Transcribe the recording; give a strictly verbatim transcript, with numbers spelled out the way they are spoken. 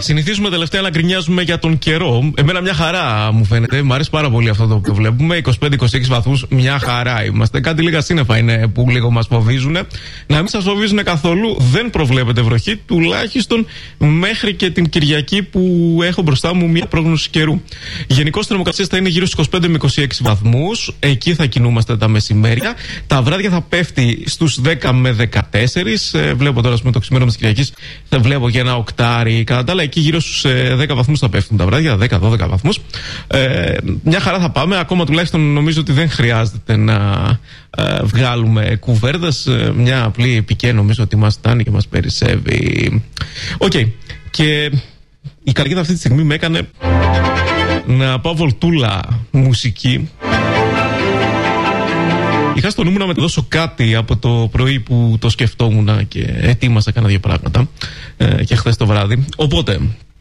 Συνηθίζουμε τελευταία να γκρινιάζουμε για τον καιρό. Εμένα μια χαρά μου φαίνεται. Μου αρέσει πάρα πολύ αυτό το που βλέπουμε. είκοσι πέντε είκοσι έξι βαθμούς, μια χαρά είμαστε. Κάτι λίγα σύννεφα είναι που λίγο μας φοβίζουν. Να μην σας φοβίζουν καθόλου. Δεν προβλέπεται βροχή, τουλάχιστον μέχρι και την Κυριακή που έχω μπροστά μου μια πρόγνωση καιρού. Γενικώς θερμοκρασίες θα είναι γύρω στους είκοσι πέντε με είκοσι έξι βαθμούς. Εκεί θα κινούμαστε τα μεσημέρια. Τα βράδια θα πέφτει στους δέκα με δεκατέσσερα. Ε, βλέπω τώρα με το ξημέρωμα της Κυριακής. Θα βλέπω και ένα οκτάρι. Κατά τα άλλα, εκεί γύρω στους ε, δέκα βαθμούς θα πέφτουν τα βράδια, δέκα με δώδεκα βαθμούς. Ε, μια χαρά θα πάμε. Ακόμα τουλάχιστον νομίζω ότι δεν χρειάζεται να ε, βγάλουμε κουβέρτες. Ε, μια απλή πικέ νομίζω ότι μας φτάνει και μας περισσεύει. Οκ. Okay. Και η καρδιά αυτή τη στιγμή με έκανε να πάω βολτούλα μουσική. Είχα στο νου μου να μεταδώσω κάτι από το πρωί που το σκεφτόμουν και ετοίμασα κάνα δύο πράγματα ε, και χθες το βράδυ. Οπότε,